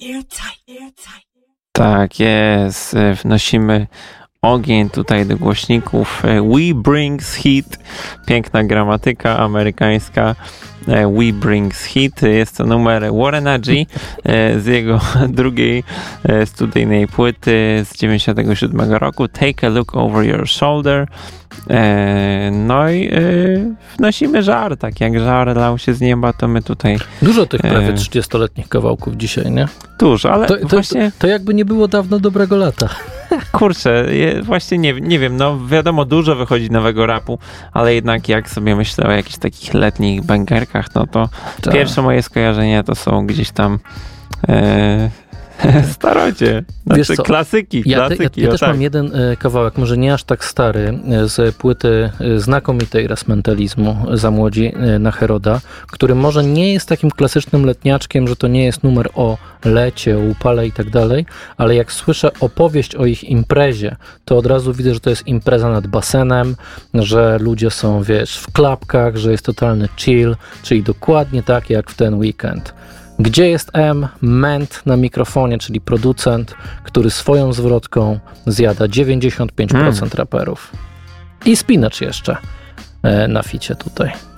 Tak jest, wnosimy ogień tutaj do głośników. We brings heat, piękna gramatyka amerykańska. We brings heat, jest to numer Warrena G z jego drugiej studyjnej płyty z 97 roku, Take a Look Over Your Shoulder. No i wnosimy żar, tak jak żar lał się z nieba, to my tutaj... Dużo tych prawie 30-letnich kawałków dzisiaj, nie? Dużo, ale właśnie... To jakby nie było dawno dobrego lata. Kurczę, właśnie nie wiem, no wiadomo, dużo wychodzi nowego rapu, ale jednak jak sobie myślę o jakichś takich letnich bangerkach, no to pierwsze moje skojarzenia to są gdzieś tam starocie, znaczy klasyki. Ja też mam jeden kawałek, może nie aż tak stary, z płyty znakomitej Ras Mentalizmu za młodzi na Heroda, który może nie jest takim klasycznym letniaczkiem, że to nie jest numer o lecie, o upale i tak dalej, ale jak słyszę opowieść o ich imprezie, to od razu widzę, że to jest impreza nad basenem, że ludzie są, wiesz, w klapkach, że jest totalny chill, czyli dokładnie tak jak w ten weekend. Gdzie jest M? Ment na mikrofonie, czyli producent, który swoją zwrotką zjada 95% raperów. I Spinacz jeszcze na ficie tutaj.